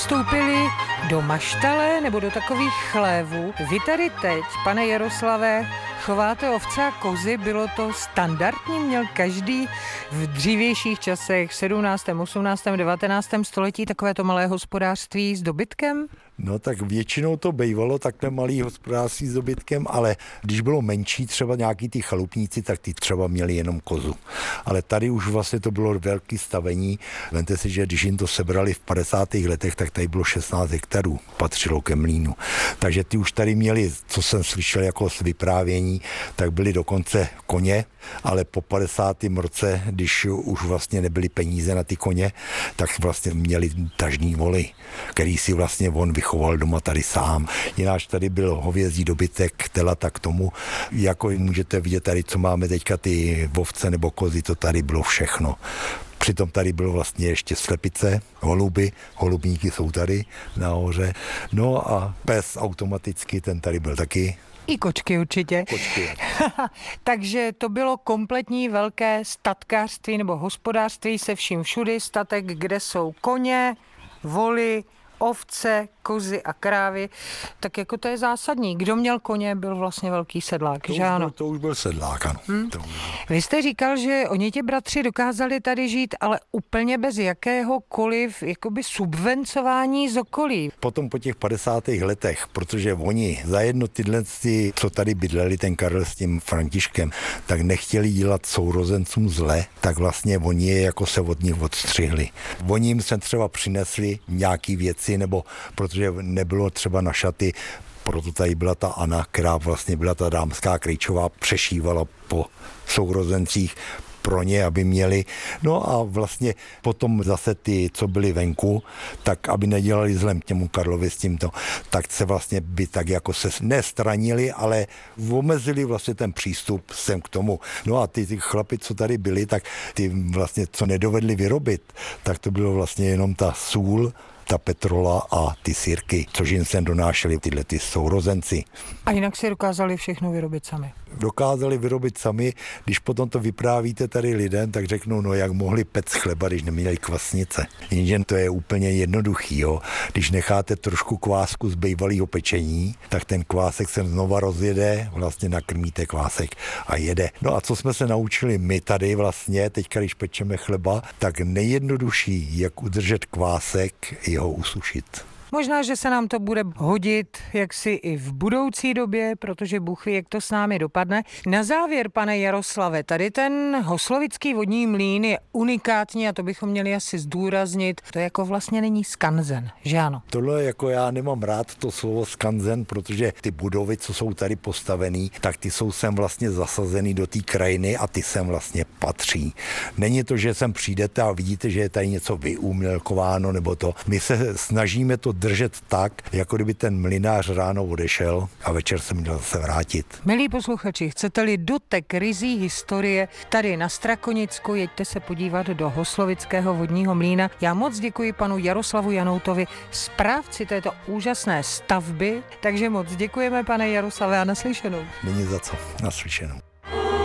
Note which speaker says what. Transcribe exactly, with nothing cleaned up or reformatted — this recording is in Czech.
Speaker 1: Vstoupili do maštale nebo do takových chlévů. Vy tady teď, pane Jaroslave, chováte ovce a kozy, bylo to standardní, měl každý v dřívějších časech, v sedmnáctém, osmnáctém, devatenáctém století takovéto malé hospodářství s dobytkem?
Speaker 2: No tak většinou to bývalo takhle malý hospodářství s dobytkem, ale když bylo menší, třeba nějaký ty chalupníci, tak ty třeba měli jenom kozu. Ale tady už vlastně to bylo velké stavení. Vemte si, že když jim to sebrali v padesátých letech, tak tady bylo šestnáct hektarů, patřilo ke mlýnu. Takže ty už tady měli, co jsem slyšel jako z vyprávění, tak byly dokonce koně, ale po padesátém roce, když už vlastně nebyly peníze na ty koně, tak vlastně měli tažní voly, který si vlastně on vychoval doma tady sám. Jináč tady byl hovězí dobytek, telata k tomu, jako můžete vidět tady, co máme teďka ty ovce nebo kozy, to tady bylo všechno. Přitom tady bylo vlastně ještě slepice, holuby, holubníky jsou tady nahoře. No a pes automaticky, ten tady byl taky.
Speaker 1: I kočky určitě.
Speaker 2: Kočky.
Speaker 1: Takže to bylo kompletní velké statkářství nebo hospodářství se vším všudy, statek, kde jsou koně, voly, ovce, kozy a krávy, tak jako to je zásadní. Kdo měl koně, byl vlastně velký sedlák,
Speaker 2: to
Speaker 1: že
Speaker 2: už
Speaker 1: ano?
Speaker 2: Byl, to už byl sedlák, ano. Hmm? To už byl.
Speaker 1: Vy jste říkal, že oni ti bratři dokázali tady žít, ale úplně bez jakéhokoliv jakoby subvencování z okolí.
Speaker 2: Potom po těch padesátých letech, protože oni za jedno tyhle, co tady bydleli, ten Karel s tím Františkem, tak nechtěli dělat sourozencům zle, tak vlastně oni je jako se od nich odstřihli. Oni jim se třeba přinesli nějaký věci, nebo protože nebylo třeba na šaty, proto tady byla ta Anna, která vlastně byla ta dámská krejčová, přešívala po sourozencích pro ně, aby měli. No a vlastně potom zase ty, co byli venku, tak aby nedělali zlem těmu Karlovi s tímto, tak se vlastně by tak jako se nestranili, ale omezili vlastně ten přístup sem k tomu. No a ty, ty chlapi, co tady byli, tak ty vlastně, co nedovedli vyrobit, tak to bylo vlastně jenom ta sůl, ta petrola a ty sýrky, což jim sem donášeli tyhle ty sourozenci.
Speaker 1: A jinak si dokázali všechno vyrobit sami.
Speaker 2: Dokázali vyrobit sami, když potom to vyprávíte tady lidem, tak řeknou, no jak mohli pec chleba, když neměli kvasnice. Jenže to je úplně jednoduchý, jo. Když necháte trošku kvásku z bývalého pečení, tak ten kvásek se znova rozjede, vlastně nakrmíte kvásek a jede. No a co jsme se naučili my tady vlastně, teďka když pečeme chleba, tak nejjednodušší, jak udržet kvásek, je ho usušit.
Speaker 1: Možná, že se nám to bude hodit jaksi i v budoucí době, protože Bůh ví, jak to s námi dopadne. Na závěr, pane Jaroslave, tady ten hoslovický vodní mlýn je unikátní a to bychom měli asi zdůraznit. To jako vlastně není skanzen, že ano?
Speaker 2: Tohle jako já nemám rád to slovo skanzen, protože ty budovy, co jsou tady postavený, tak ty jsou sem vlastně zasazený do té krajiny a ty sem vlastně patří. Není to, že sem přijdete a vidíte, že je tady něco vyumělkováno nebo to. My se snažíme to držet tak, jako kdyby ten mlynář ráno odešel a večer se měl zase vrátit.
Speaker 1: Milí posluchači, chcete-li dotek rizí historie tady na Strakonicku, jeďte se podívat do hoslovického vodního mlýna. Já moc děkuji panu Jaroslavu Janoutovi, správci této úžasné stavby, takže moc děkujeme, pane Jaroslave, a naslyšenou.
Speaker 2: Není za co, naslyšenou.